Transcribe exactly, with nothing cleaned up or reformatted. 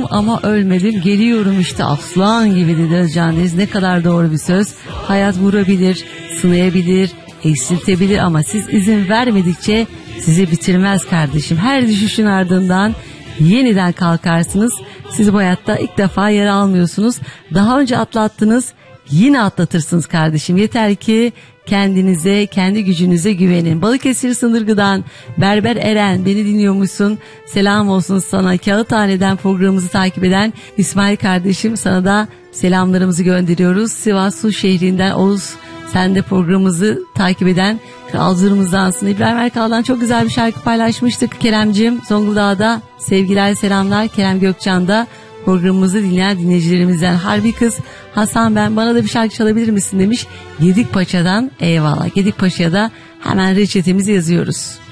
ama ölmedim, geliyorum işte aslan gibi dedi Özcan Deniz. Ne kadar doğru bir söz. Hayat vurabilir, sınayabilir, eksiltebilir ama siz izin vermedikçe sizi bitirmez kardeşim. Her düşüşün ardından yeniden kalkarsınız. Siz bu hayatta ilk defa yer almıyorsunuz. Daha önce atlattınız, yine atlatırsınız kardeşim. Yeter ki kendinize, kendi gücünüze güvenin. Balıkesir Sındırgı'dan Berber Eren, beni dinliyormuşsun. Selam olsun sana. Kağıthane'den programımızı takip eden İsmail kardeşim, sana da selamlarımızı gönderiyoruz. Sivas Su şehrinden Oğuz, sen de programımızı takip eden kralcılığımızdansın. İbrahim Erkal'dan çok güzel bir şarkı paylaşmıştık. Kerem'cim Zonguldak'da sevgiler, selamlar. Kerem Gökçan'da programımızı dinleyen dinleyicilerimizden. Harbi kız Hasan, ben bana da bir şarkı çalabilir misin demiş. Gedikpaşa'dan eyvallah. Gedikpaşa'da hemen reçetemizi yazıyoruz.